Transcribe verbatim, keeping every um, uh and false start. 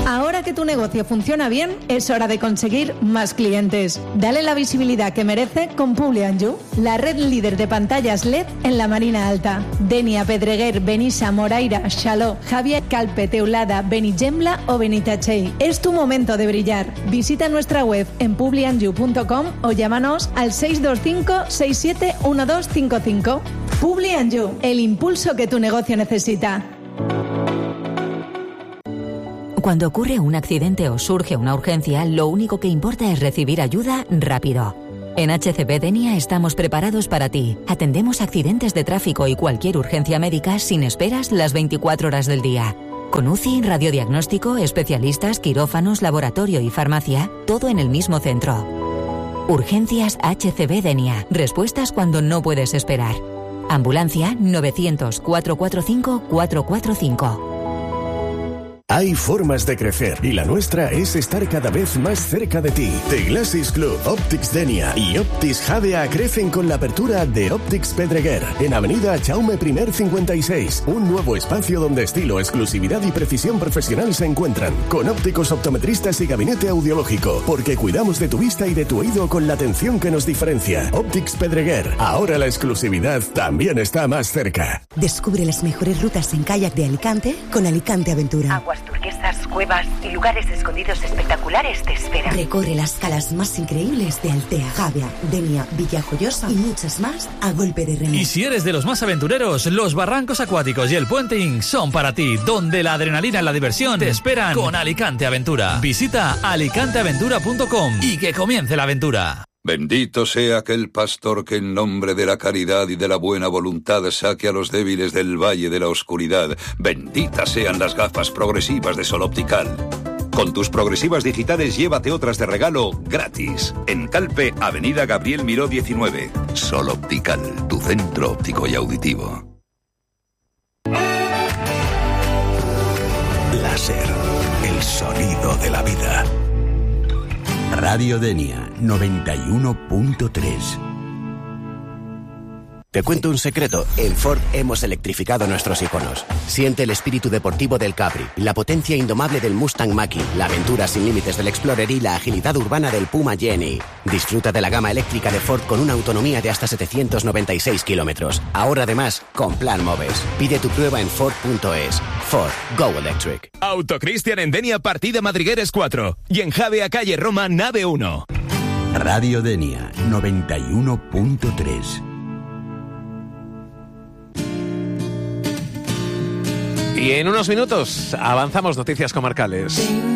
Ahora que tu negocio funciona bien, es hora de conseguir más clientes. Dale la visibilidad que merece con Publi and You, la red líder de pantallas L E D en la Marina Alta. Denia, Pedreguer, Benissa, Moraira, Xaló, Javier, Calpe, Teulada, Benigembla o Benitatxell. Es tu momento de brillar. Visita nuestra web en publi and you punto com o llámanos al seis dos cinco, seis siete uno dos cinco cinco. Publi and You, el impulso que tu negocio necesita. Cuando ocurre un accidente o surge una urgencia, lo único que importa es recibir ayuda rápido. En H C B Denia estamos preparados para ti. Atendemos accidentes de tráfico y cualquier urgencia médica sin esperas las veinticuatro horas del día. Con U C I, radiodiagnóstico, especialistas, quirófanos, laboratorio y farmacia, todo en el mismo centro. Urgencias H C B Denia. Respuestas cuando no puedes esperar. Ambulancia novecientos, cuatrocientos cuarenta y cinco, cuatrocientos cuarenta y cinco. Hay formas de crecer y la nuestra es estar cada vez más cerca de ti. The Glasses Club, Optics Denia y Optics Jadea crecen con la apertura de Optics Pedreguer en Avenida Jaume I cincuenta y seis. Un nuevo espacio donde estilo, exclusividad y precisión profesional se encuentran. Con ópticos, optometristas y gabinete audiológico. Porque cuidamos de tu vista y de tu oído con la atención que nos diferencia. Optics Pedreguer. Ahora la exclusividad también está más cerca. Descubre las mejores rutas en kayak de Alicante con Alicante Aventura. Aguas turquesas, cuevas y lugares escondidos espectaculares te esperan. Recorre las calas más increíbles de Altea, Javea, Denia, Villajoyosa y muchas más a golpe de remo. Y si eres de los más aventureros, los barrancos acuáticos y el puenting son para ti, donde la adrenalina y la diversión te esperan con Alicante Aventura. Visita alicante aventura punto com y que comience la aventura. Bendito sea aquel pastor que en nombre de la caridad y de la buena voluntad saque a los débiles del valle de la oscuridad. Benditas sean las gafas progresivas de Sol Optical. Con tus progresivas digitales llévate otras de regalo gratis. En Calpe, Avenida Gabriel Miró diecinueve. Sol Optical, tu centro óptico y auditivo. Láser, el sonido de la vida. Radio Denia noventa y uno punto tres. Te cuento un secreto. En Ford hemos electrificado nuestros iconos. Siente el espíritu deportivo del Capri, la potencia indomable del Mustang Mach-E, la aventura sin límites del Explorer y la agilidad urbana del Puma Jenny. Disfruta de la gama eléctrica de Ford con una autonomía de hasta setecientos noventa y seis kilómetros. Ahora además, con Plan Moves. Pide tu prueba en Ford punto es. Ford, Go Electric. Autocristian en Denia, partida Madrigueres cuatro. Y en Javea, calle Roma, nave uno. Radio Denia noventa y uno punto tres. Y en unos minutos avanzamos noticias comarcales.